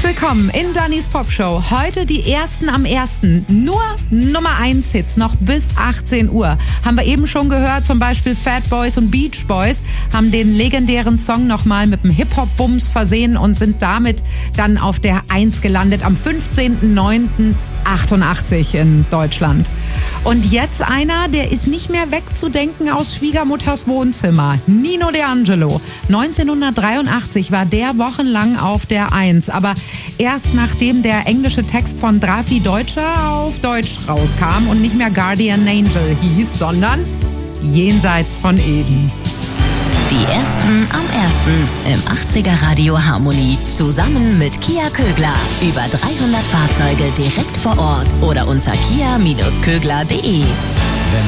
Willkommen in Dannys Popshow. Heute die ersten am 1. Nur Nummer 1 Hits, noch bis 18 Uhr. Haben wir eben schon gehört, zum Beispiel Fat Boys und Beach Boys haben den legendären Song nochmal mit dem Hip-Hop-Bums versehen und sind damit dann auf der 1 gelandet am 15.09.88 in Deutschland. Und jetzt einer, der ist nicht mehr wegzudenken aus Schwiegermutters Wohnzimmer. Nino D'Angelo. 1983 war der wochenlang auf der 1. Aber erst nachdem der englische Text von Drafi Deutscher auf Deutsch rauskam und nicht mehr Guardian Angel hieß, sondern Jenseits von Eden. Die ersten am 1. im 80er Radio Harmonie. Zusammen mit Kia Kögler. Über 300 Fahrzeuge direkt vor Ort oder unter kia-kögler.de.